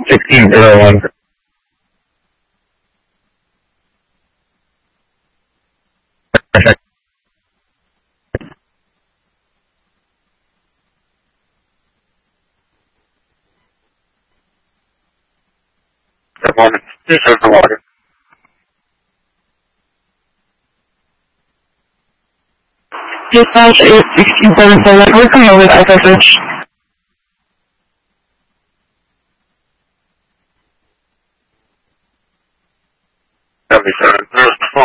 1601. Good morning. This is the water. Dispatch is 1677. We're coming with FSH. That'll be 7.